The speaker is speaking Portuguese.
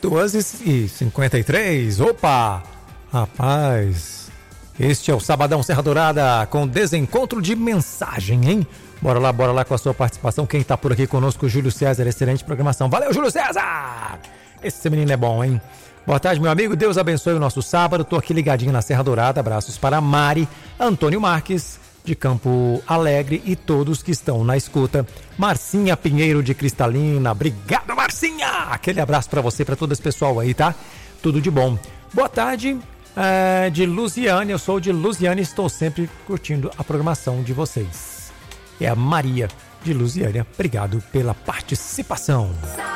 2h53. Opa! Rapaz, este é o Sabadão Serra Dourada com desencontro de mensagem, hein? Bora lá com a sua participação. Quem tá por aqui conosco, Júlio César, excelente programação. Valeu, Júlio César! Esse menino é bom, hein? Boa tarde, meu amigo. Deus abençoe o nosso sábado. Tô aqui ligadinho na Serra Dourada. Abraços para Mari, Antônio Marques, de Campo Alegre e todos que estão na escuta. Marcinha Pinheiro de Cristalina. Obrigado, Marcinha! Aquele abraço para você, para todo esse pessoal aí, tá? Tudo de bom. Boa tarde, de Lusiane. Eu sou de Lusiane e estou sempre curtindo a programação de vocês. É a Maria de Lusiânia. Obrigado pela participação.